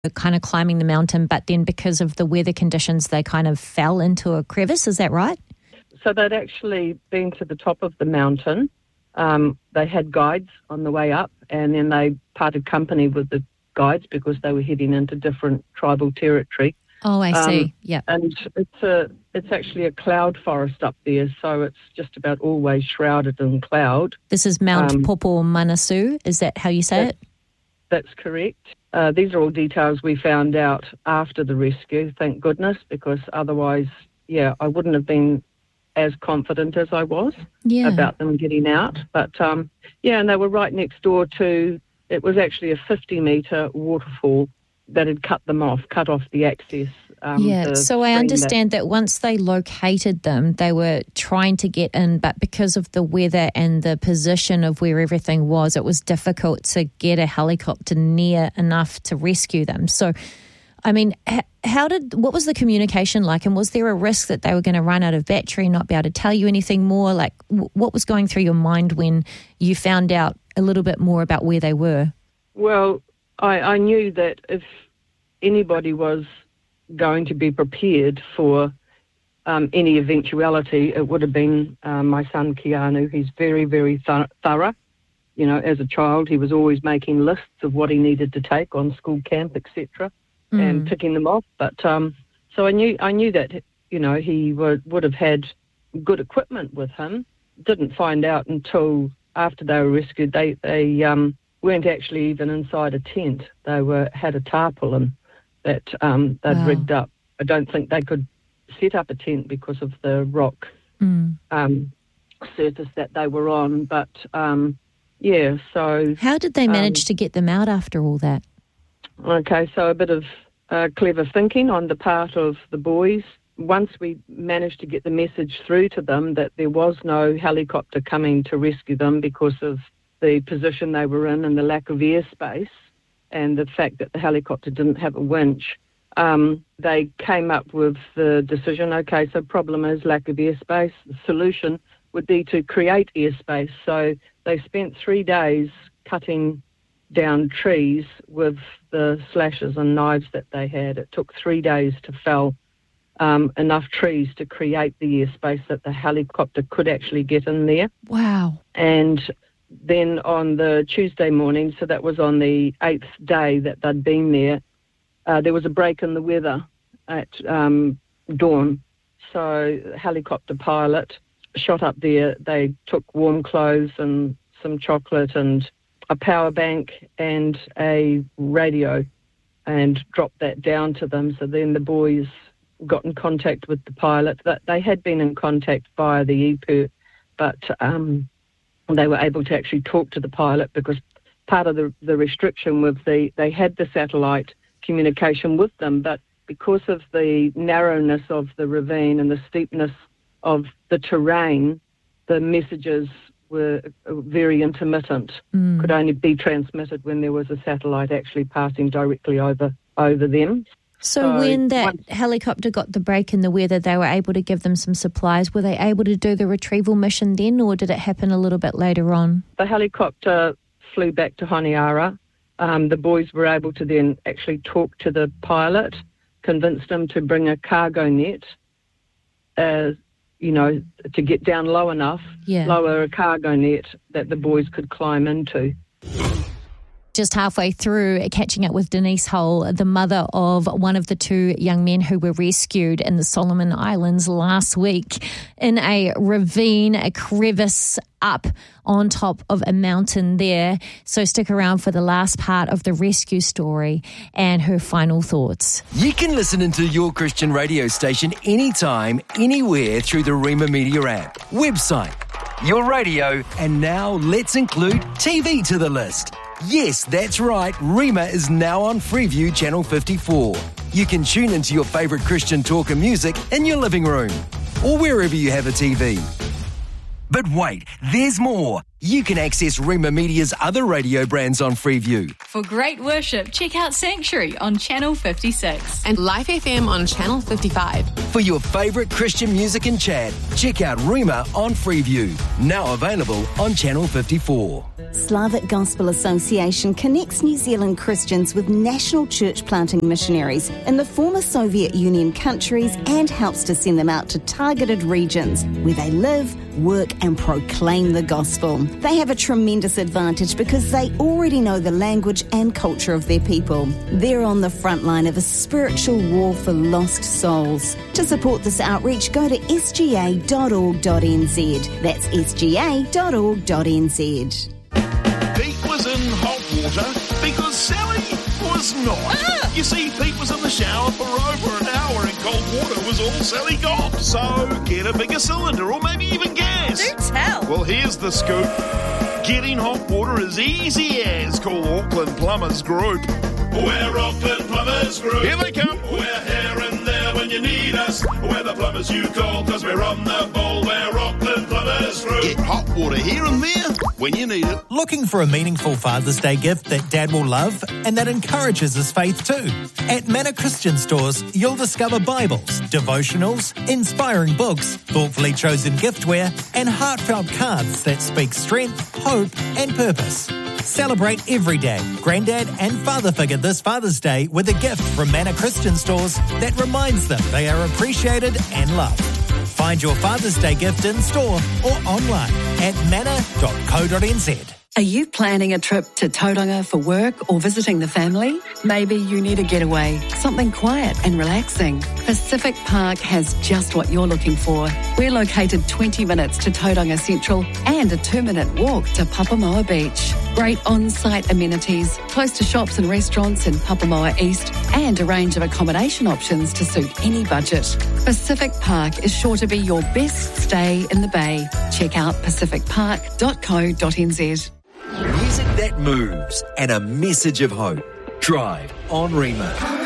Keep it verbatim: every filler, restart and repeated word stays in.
kind of climbing the mountain, but then because of the weather conditions, they kind of fell into a crevice. Is that right? So they'd actually been to the top of the mountain. Um, they had guides on the way up, and then they parted company with the guides because they were heading into different tribal territory. Oh, I see. Um, yeah. And it's a it's actually a cloud forest up there, so it's just about always shrouded in cloud. This is Mount um, Popo Manasu. Is that how you say that, it? That's correct. Uh, these are all details we found out after the rescue, thank goodness, because otherwise, yeah, I wouldn't have been as confident as I was yeah. about them getting out. But, um, yeah, and they were right next door to, it was actually a fifty-metre waterfall that had cut them off, cut off the access. Um, yeah, the so I understand that, that once they located them, they were trying to get in, but because of the weather and the position of where everything was, it was difficult to get a helicopter near enough to rescue them. So, I mean, how did, what was the communication like? And was there a risk that they were going to run out of battery, not be able to tell you anything more? Like, what was going through your mind when you found out a little bit more about where they were? Well, I, I knew that if anybody was going to be prepared for um, any eventuality, it would have been uh, my son Keanu. He's very, very th- thorough. You know, as a child, he was always making lists of what he needed to take on school camp, et cetera, mm. and ticking them off. But um, so I knew, I knew that you know he would would have had good equipment with him. Didn't find out until after they were rescued. They they um, weren't actually even inside a tent. They were had a tarpaulin that um, they'd wow. rigged up. I don't think they could set up a tent because of the rock mm. um, surface that they were on. But, um, yeah, so... How did they manage um, to get them out after all that? Okay, so a bit of uh, clever thinking on the part of the boys. Once we managed to get the message through to them that there was no helicopter coming to rescue them because of the position they were in and the lack of airspace, and the fact that the helicopter didn't have a winch, um, they came up with the decision, okay, so problem is lack of airspace. The solution would be to create airspace. So they spent three days cutting down trees with the slashes and knives that they had. It took three days to fell um, enough trees to create the airspace that the helicopter could actually get in there. Wow. And then on the Tuesday morning, so that was on the eighth day that they'd been there, uh, there was a break in the weather at um, dawn. So the helicopter pilot shot up there. They took warm clothes and some chocolate and a power bank and a radio and dropped that down to them. So then the boys got in contact with the pilot. That they had been in contact via the E P I R, but... Um, they were able to actually talk to the pilot because part of the, the restriction was the, they had the satellite communication with them, but because of the narrowness of the ravine and the steepness of the terrain, the messages were very intermittent, mm. could only be transmitted when there was a satellite actually passing directly over, over them. So, so when that once, helicopter got the break in the weather, they were able to give them some supplies. Were they able to do the retrieval mission then, or did it happen a little bit later on? The helicopter flew back to Honiara. Um, the boys were able to then actually talk to the pilot, convince him to bring a cargo net, uh, you know, to get down low enough, yeah. lower a cargo net that the boys could climb into. Just halfway through catching up with Denise Hull, the mother of one of the two young men who were rescued in the Solomon Islands last week in a ravine, a crevice up on top of a mountain there. So stick around for the last part of the rescue story and her final thoughts. You can listen into your Christian radio station anytime, anywhere through the Rima Media app, website, your radio, and now let's include T V to the list. Yes, that's right. Rima is now on Freeview Channel fifty-four. You can tune into your favourite Christian talk and music in your living room or wherever you have a T V. But wait, there's more. you can access Rima Media's other radio brands on Freeview. For great worship, check out Sanctuary on Channel fifty-six. And Life F M on Channel fifty-five. For your favourite Christian music and chat, check out Rima on Freeview. Now available on Channel fifty-four. Slavic Gospel Association connects New Zealand Christians with national church planting missionaries in the former Soviet Union countries and helps to send them out to targeted regions where they live, work and proclaim the gospel. They have a tremendous advantage because they already know the language and culture of their people. They're on the front line of a spiritual war for lost souls. To support this outreach, go to s g a dot org dot n z. That's s g a dot org dot n z. Pete was in hot water because Sally was not. Ah! You see, Pete was in the shower for over an hour and cold water was all Sally got. So get a bigger cylinder or maybe even gas. Do tell. Well, here's the scoop. Getting hot water is easy as call Auckland Plumbers Group. We're Auckland Plumbers Group. Here they come. We're here and there when you need us. We're the plumbers you call because we're on the ball. We're Auckland Plumbers Group. Get hot water here and there when you need it. Looking for a meaningful Father's Day gift that Dad will love and that encourages his faith too? At Manor Christian Stores, you'll discover Bibles, devotionals, inspiring books, thoughtfully chosen giftware, and heartfelt cards that speak strength, hope, and purpose. Celebrate every day, Granddad and father figure this Father's Day with a gift from Manor Christian Stores that reminds them they are appreciated and loved. Find your Father's Day gift in store or online at manor dot co dot n z. Are you planning a trip to Tauranga for work or visiting the family? Maybe you need a getaway, something quiet and relaxing. Pacific Park has just what you're looking for. We're located twenty minutes to Tauranga Central and a two-minute walk to Papamoa Beach. Great on-site amenities, close to shops and restaurants in Papamoa East, and a range of accommodation options to suit any budget. Pacific Park is sure to be your best stay in the Bay. Check out pacific park dot co dot n z. Music that moves and a message of hope. Drive on Rima.